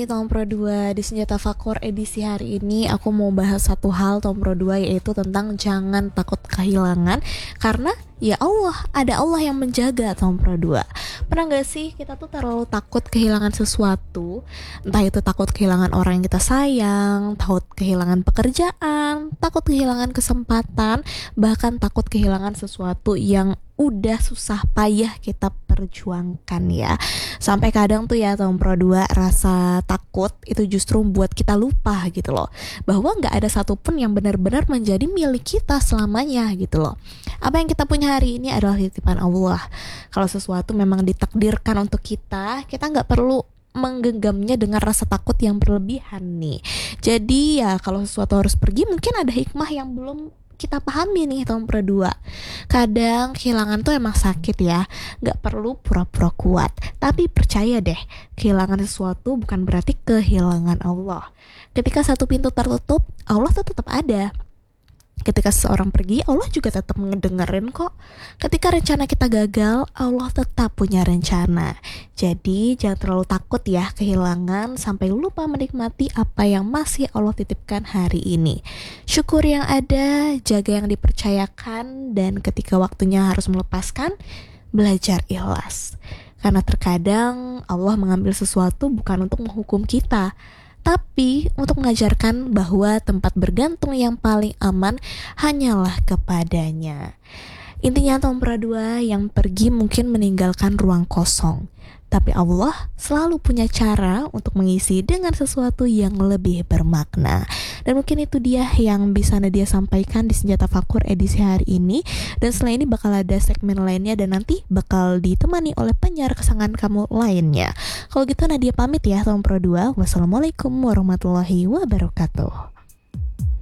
Hai Tom Pro 2, di Senjata Fakor edisi hari ini aku mau bahas satu hal Tom Pro 2, yaitu tentang jangan takut kehilangan. Karena ya ada Allah yang menjaga Tom Pro 2. Pernah gak sih kita tuh terlalu takut kehilangan sesuatu? Entah itu takut kehilangan orang yang kita sayang, takut kehilangan pekerjaan, takut kehilangan kesempatan, bahkan takut kehilangan sesuatu yang udah susah payah kita perjuangkan ya. Sampai kadang tuh ya Tom Pro 2, rasa takut itu justru membuat kita lupa gitu loh, bahwa gak ada satupun yang benar-benar menjadi milik kita selamanya gitu loh. Apa yang kita punya hari ini adalah titipan Allah. Kalau sesuatu memang ditakdirkan untuk kita gak perlu menggenggamnya dengan rasa takut yang berlebihan nih. Jadi ya kalau sesuatu harus pergi, mungkin ada hikmah yang belum kita pahami nih Tom Pro 2. Kadang kehilangan tuh emang sakit ya, gak perlu pura-pura kuat. Tapi percaya deh, kehilangan sesuatu bukan berarti kehilangan Allah. Ketika satu pintu tertutup, Allah tuh tetap ada. Ketika seseorang pergi, Allah juga tetap ngedengerin kok. Ketika rencana kita gagal, Allah tetap punya rencana. Jadi jangan terlalu takut ya kehilangan sampai lupa menikmati apa yang masih Allah titipkan hari ini. Syukur yang ada, jaga yang dipercayakan, dan ketika waktunya harus melepaskan, belajar ikhlas. Karena terkadang Allah mengambil sesuatu bukan untuk menghukum kita, tapi untuk mengajarkan bahwa tempat bergantung yang paling aman hanyalah kepadanya. Intinya Tom Pro 2, yang pergi mungkin meninggalkan ruang kosong, tapi Allah selalu punya cara untuk mengisi dengan sesuatu yang lebih bermakna. Dan mungkin itu dia yang bisa Nadia sampaikan di Senjata Fakur edisi hari ini. Dan setelah ini bakal ada segmen lainnya, dan nanti bakal ditemani oleh penyiar kesayangan kamu lainnya. Kalau gitu Nadia pamit ya Tom Pro 2. Wassalamualaikum warahmatullahi wabarakatuh.